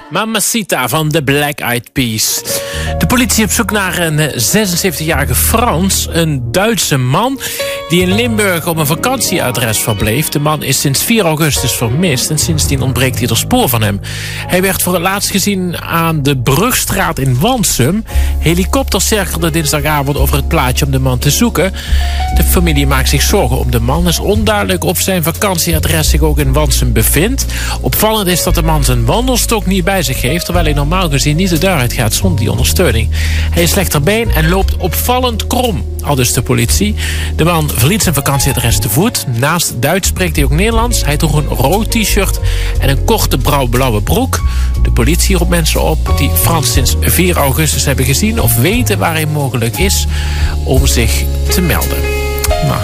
Mamacita van de Black Eyed Peas. De politie op zoek naar een 76-jarige Frans, een Duitse man die in Limburg op een vakantieadres verbleef. De man is sinds 4 augustus vermist en sindsdien ontbreekt hier de spoor van hem. Hij werd voor het laatst gezien aan de Brugstraat in Wansum. Helikopters cirkelden dinsdagavond over het plaatje om de man te zoeken. De familie maakt zich zorgen om de man. Het is onduidelijk of zijn vakantieadres zich ook in Wansum bevindt. Opvallend is dat de man zijn wandelstok niet bij zich heeft, terwijl hij normaal gezien niet de deur uit gaat zonder die ondersteuning. Hij is slecht ter been en loopt opvallend krom, aldus de politie. De man verliet zijn vakantieadres te voet. Naast Duits spreekt hij ook Nederlands. Hij droeg een rood t-shirt en een korte blauwe broek. De politie roept mensen op die Frans sinds 4 augustus hebben gezien of weten waar hij mogelijk is, om zich te melden.